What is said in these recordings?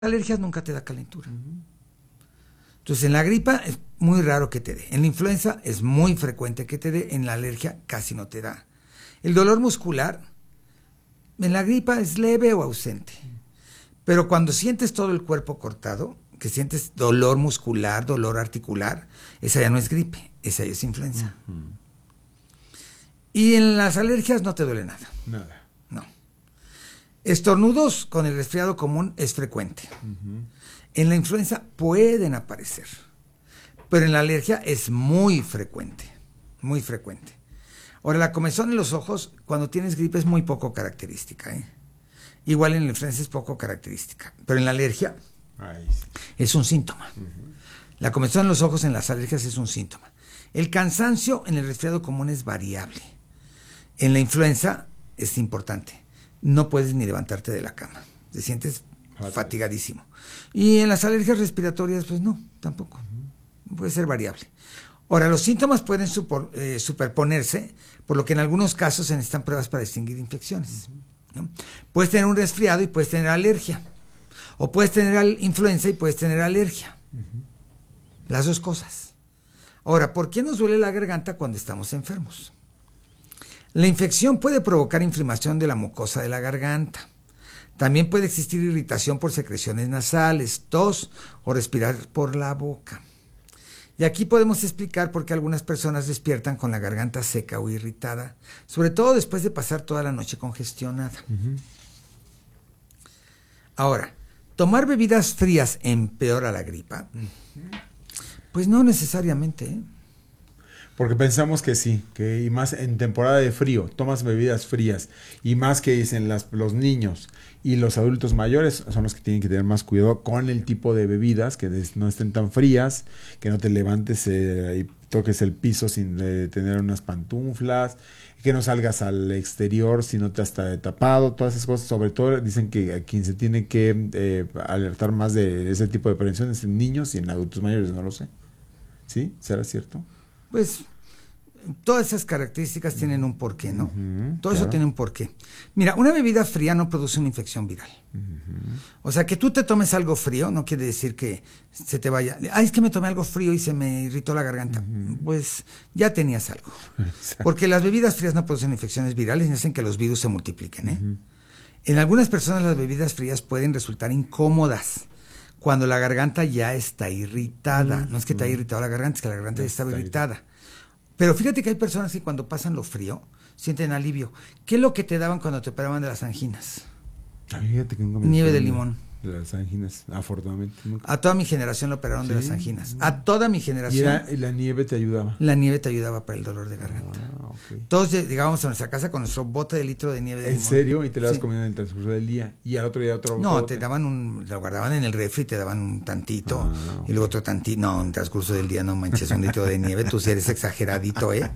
alergias nunca te da calentura. Entonces, en la gripa es muy raro que te dé. En la influenza es muy frecuente que te dé. En la alergia casi no te da. El dolor muscular, en la gripa es leve o ausente. Pero cuando sientes todo el cuerpo cortado, que sientes dolor muscular, dolor articular, esa ya no es gripe, esa ya es influenza. Y en las alergias no te duele nada. Nada. No. Estornudos con el resfriado común es frecuente. En la influenza pueden aparecer, pero en la alergia es muy frecuente, muy frecuente. Ahora, la comezón en los ojos, cuando tienes gripe, es muy poco característica, ¿eh? Igual en la influenza es poco característica, pero en la alergia es un síntoma. La comezón en los ojos en las alergias es un síntoma. El cansancio en el resfriado común es variable. En la influenza es importante. No puedes ni levantarte de la cama. Te sientes fatigadísimo. Y en las alergias respiratorias, pues no, tampoco. Puede ser variable. Ahora, los síntomas pueden superponerse, por lo que en algunos casos se necesitan pruebas para distinguir infecciones, ¿no? Puedes tener un resfriado y puedes tener alergia. O puedes tener influenza y puedes tener alergia. Las dos cosas. Ahora, ¿por qué nos duele la garganta cuando estamos enfermos? La infección puede provocar inflamación de la mucosa de la garganta. También puede existir irritación por secreciones nasales, tos o respirar por la boca. Y aquí podemos explicar por qué algunas personas despiertan con la garganta seca o irritada, sobre todo después de pasar toda la noche congestionada. Ahora, ¿tomar bebidas frías empeora la gripa? Pues no necesariamente, ¿eh? Porque pensamos que sí, y más en temporada de frío, tomas bebidas frías, y más que dicen los niños y los adultos mayores son los que tienen que tener más cuidado con el tipo de bebidas, que no estén tan frías, que no te levantes y toques el piso sin tener unas pantuflas, que no salgas al exterior si no te has tapado, todas esas cosas. Sobre todo dicen que a quien se tiene que alertar más de ese tipo de prevención es en niños y en adultos mayores, no lo sé. ¿Sí? ¿Será cierto? Pues todas esas características tienen un porqué, ¿no? Todo eso tiene un porqué. Mira, una bebida fría no produce una infección viral. O sea, que tú te tomes algo frío no quiere decir que se te vaya. Ay, es que me tomé algo frío y se me irritó la garganta. Pues ya tenías algo. Porque las bebidas frías no producen infecciones virales ni hacen que los virus se multipliquen, ¿eh? En algunas personas las bebidas frías pueden resultar incómodas cuando la garganta ya está irritada. No es que te haya irritado la garganta, es que la garganta ya estaba irritada. Pero fíjate que hay personas que cuando pasan lo frío sienten alivio. ¿Qué es lo que te daban cuando te operaban de las anginas? Fíjate que nieve de limón. De las anginas, afortunadamente. Nunca. A toda mi generación lo operaron de las anginas. A toda mi generación. ¿Y la nieve te ayudaba? La nieve te ayudaba para el dolor de garganta. Todos llegábamos a nuestra casa con nuestro bote de litro de nieve de limón. ¿En serio? ¿Y te la vas comiendo en el transcurso del día? ¿Y al otro día otro bote? No, te daban lo guardaban en el refri, te daban un tantito, y luego otro tantito. No, en el transcurso del día no manches, un litro de nieve, tú sí eres exageradito, ¿eh?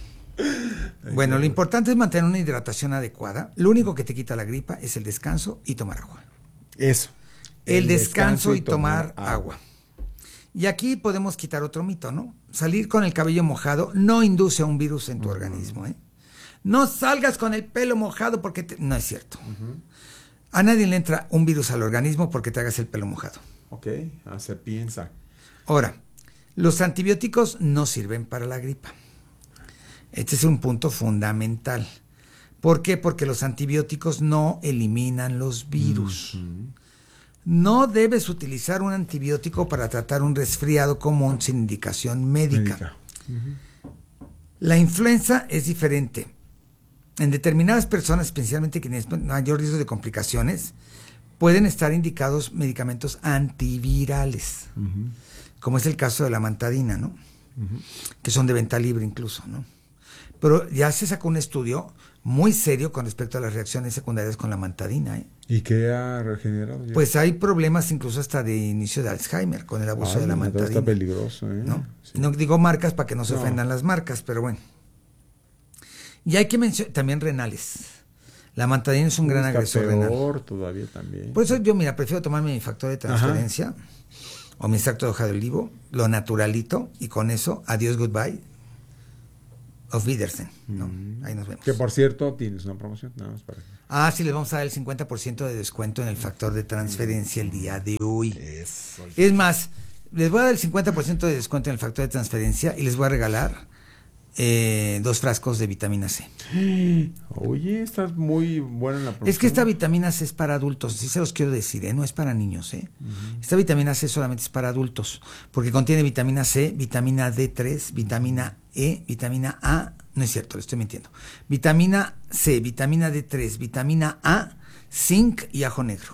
Bueno, lo importante es mantener una hidratación adecuada. Lo único que te quita la gripa es el descanso y tomar agua. Eso. El descanso y tomar agua. Y aquí podemos quitar otro mito, ¿no? Salir con el cabello mojado no induce a un virus en tu organismo, ¿eh? No salgas con el pelo mojado porque no es cierto. A nadie le entra un virus al organismo porque te hagas el pelo mojado. Ok, se piensa. Ahora, los antibióticos no sirven para la gripa. Este es un punto fundamental. ¿Por qué? Porque los antibióticos no eliminan los virus. No debes utilizar un antibiótico para tratar un resfriado común sin indicación médica. La influenza es diferente. En determinadas personas, especialmente quienes tienen mayor riesgo de complicaciones, pueden estar indicados medicamentos antivirales, como es el caso de la mantadina, ¿no? Que son de venta libre incluso, ¿no? Pero ya se sacó un estudio muy serio con respecto a las reacciones secundarias con la mantadina, ¿eh? ¿Y qué ha regenerado ya? Pues hay problemas incluso hasta de inicio de Alzheimer con el abuso de la mantadina. Está peligroso, ¿eh? ¿No? Sí. No digo marcas para que no se ofendan las marcas, pero bueno. Y hay que mencionar también renales. La mantadina es un gran agresor renal. Todavía también. Por eso yo, mira, prefiero tomarme mi factor de transferencia o mi extracto de hoja de olivo, lo naturalito, y con eso, adiós, goodbye. Auf Wiedersehen, ¿no? Ahí nos vemos. Que por cierto, tienes una promoción, nada más para... Ah, sí, les vamos a dar el 50% de descuento en el factor de transferencia el día de hoy. Eso. Es más, les voy a dar el 50% de descuento en el factor de transferencia y les voy a regalar 2 frascos de vitamina C. Oye, estás muy buena en la promoción. Es que esta vitamina C es para adultos, sí se los quiero decir, no es para niños. Esta vitamina C solamente es para adultos, porque contiene vitamina C, vitamina D3, vitamina E, vitamina A, no es cierto, le estoy mintiendo. Vitamina C, vitamina D3, vitamina A, zinc y ajo negro.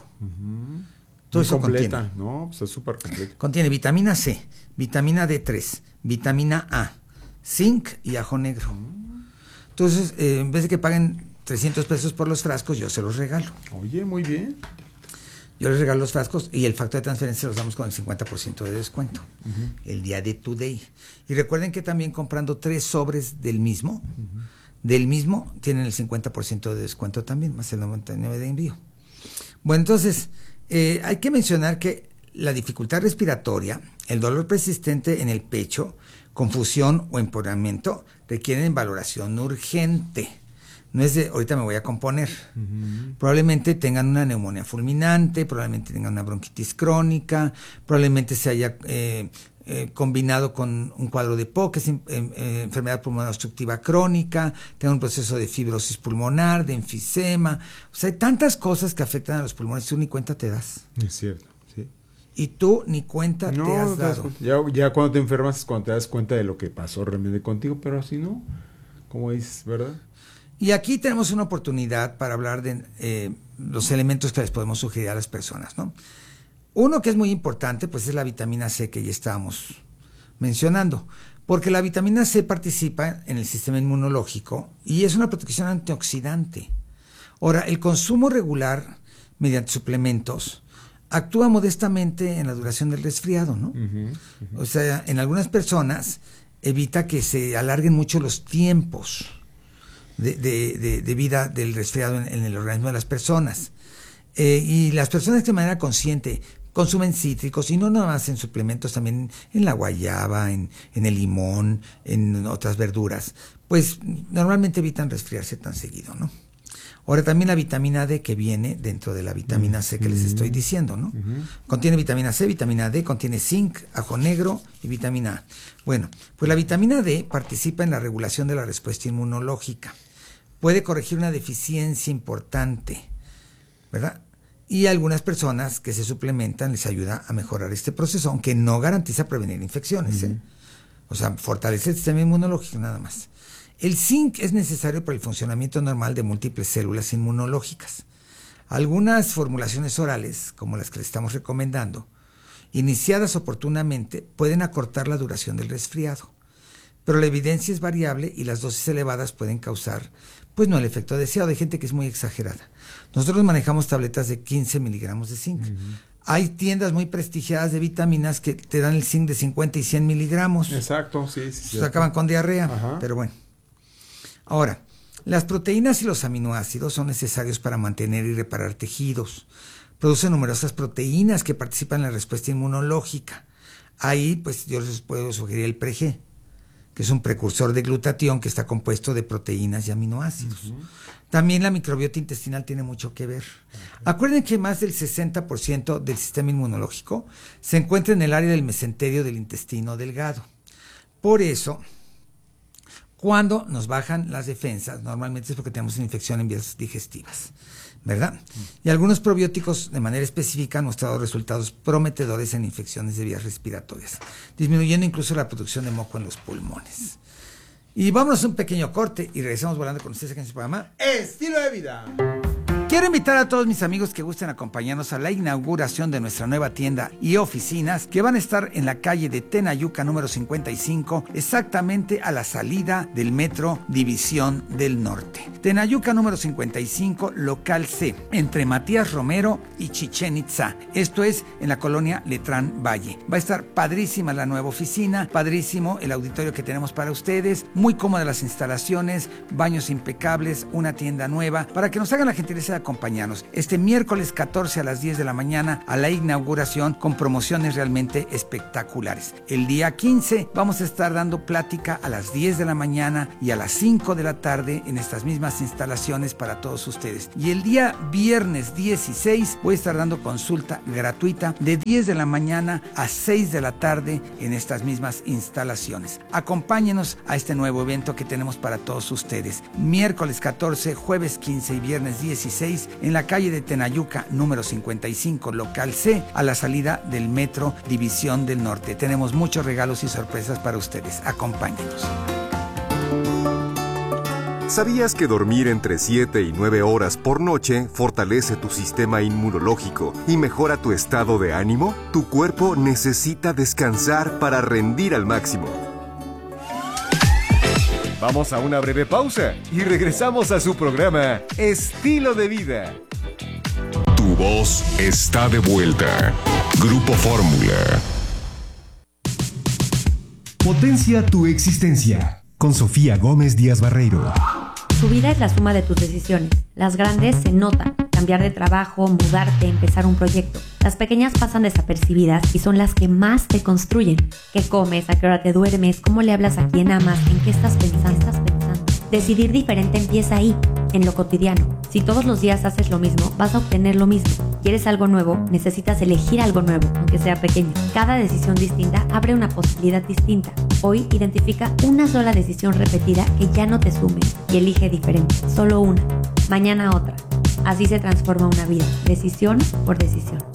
Todo eso completa, contiene. ¿no? Pues es súper completa. Contiene vitamina C, vitamina D3, vitamina A, zinc y ajo negro. Entonces, en vez de que paguen 300 pesos por los frascos, yo se los regalo. Oye, muy bien. Yo les regalo los frascos y el factor de transferencia los damos con el 50% de descuento. El día de Today. Y recuerden que también comprando 3 sobres del mismo, tienen el 50% de descuento también, más el 99% de envío. Bueno, entonces, hay que mencionar que la dificultad respiratoria, el dolor persistente en el pecho, confusión o empeoramiento requieren valoración urgente. No es de ahorita me voy a componer. Probablemente tengan una neumonía fulminante, probablemente tengan una bronquitis crónica, probablemente se haya combinado con un cuadro de POC, que es enfermedad pulmonar obstructiva crónica, tengan un proceso de fibrosis pulmonar, de enfisema. O sea, hay tantas cosas que afectan a los pulmones, tú ni cuenta te das. Es cierto, sí. Y tú ni cuenta te has dado. Ya cuando te enfermas es cuando te das cuenta de lo que pasó realmente contigo, pero así no, como dices, ¿verdad? Y aquí tenemos una oportunidad para hablar de los elementos que les podemos sugerir a las personas, ¿no? Uno que es muy importante, pues es la vitamina C que ya estábamos mencionando, porque la vitamina C participa en el sistema inmunológico y es una protección antioxidante. Ahora, el consumo regular mediante suplementos actúa modestamente en la duración del resfriado, ¿no? O sea, en algunas personas evita que se alarguen mucho los tiempos de vida del resfriado en el organismo de las personas. Y las personas que de manera consciente consumen cítricos, y no nada más en suplementos, también en la guayaba, en el limón, en otras verduras, pues normalmente evitan resfriarse tan seguido, ¿no? Ahora también la vitamina D que viene dentro de la vitamina C que les estoy diciendo, ¿no? Contiene vitamina C, vitamina D, contiene zinc, ajo negro y vitamina A. Bueno, pues la vitamina D participa en la regulación de la respuesta inmunológica. Puede corregir una deficiencia importante, ¿verdad? Y a algunas personas que se suplementan les ayuda a mejorar este proceso, aunque no garantiza prevenir infecciones, O sea, fortalece el sistema inmunológico nada más. El zinc es necesario para el funcionamiento normal de múltiples células inmunológicas. Algunas formulaciones orales, como las que les estamos recomendando, iniciadas oportunamente, pueden acortar la duración del resfriado. Pero la evidencia es variable y las dosis elevadas pueden causar, pues no el efecto deseado. Hay gente que es muy exagerada. Nosotros manejamos tabletas de 15 miligramos de zinc. Hay tiendas muy prestigiadas de vitaminas que te dan el zinc de 50 y 100 miligramos. Exacto, sí. Se acaban con diarrea, pero bueno. Ahora, las proteínas y los aminoácidos son necesarios para mantener y reparar tejidos. Producen numerosas proteínas que participan en la respuesta inmunológica. Ahí, pues yo les puedo sugerir el PreG, que es un precursor de glutatión que está compuesto de proteínas y aminoácidos. También la microbiota intestinal tiene mucho que ver. Acuerden que más del 60% del sistema inmunológico se encuentra en el área del mesenterio del intestino delgado. Por eso, cuando nos bajan las defensas, normalmente es porque tenemos una infección en vías digestivas, ¿verdad? Y algunos probióticos de manera específica han mostrado resultados prometedores en infecciones de vías respiratorias, disminuyendo incluso la producción de moco en los pulmones. Y vámonos a un pequeño corte y regresamos volando con ustedes aquí en su programa Estilo de Vida. Quiero invitar a todos mis amigos que gusten acompañarnos a la inauguración de nuestra nueva tienda y oficinas que van a estar en la calle de Tenayuca número 55, exactamente a la salida del metro División del Norte. Tenayuca número 55, local C, entre Matías Romero y Chichén Itzá. Esto es en la colonia Letrán Valle. Va a estar padrísima la nueva oficina, padrísimo el auditorio que tenemos para ustedes, muy cómodas las instalaciones, baños impecables, una tienda nueva, para que nos hagan la gentileza de acompañarnos este miércoles 14 a las 10 de la mañana a la inauguración con promociones realmente espectaculares. El día 15 vamos a estar dando plática a las 10 de la mañana y a las 5 de la tarde en estas mismas instalaciones para todos ustedes. Y el día viernes 16 voy a estar dando consulta gratuita de 10 de la mañana a 6 de la tarde en estas mismas instalaciones. Acompáñenos a este nuevo evento que tenemos para todos ustedes. Miércoles 14, jueves 15 y viernes 16 en la calle de Tenayuca, número 55, local C, a la salida del Metro División del Norte. Tenemos muchos regalos y sorpresas para ustedes. Acompáñenos. ¿Sabías que dormir entre 7 y 9 horas por noche fortalece tu sistema inmunológico y mejora tu estado de ánimo? Tu cuerpo necesita descansar para rendir al máximo. Vamos a una breve pausa y regresamos a su programa Estilo de Vida. Tu voz está de vuelta. Grupo Fórmula. Potencia tu existencia. Con Sofía Gómez Díaz Barreiro. Tu vida es la suma de tus decisiones. Las grandes se notan. Cambiar de trabajo, mudarte, empezar un proyecto. Las pequeñas pasan desapercibidas y son las que más te construyen. ¿Qué comes? ¿A qué hora te duermes? ¿Cómo le hablas a quién amas? ¿En qué estás pensando? Decidir diferente empieza ahí, en lo cotidiano. Si todos los días haces lo mismo, vas a obtener lo mismo. ¿Quieres algo nuevo? Necesitas elegir algo nuevo, aunque sea pequeño. Cada decisión distinta abre una posibilidad distinta. Hoy identifica una sola decisión repetida que ya no te sume y elige diferente. Solo una. Mañana otra. Así se transforma una vida, decisión por decisión.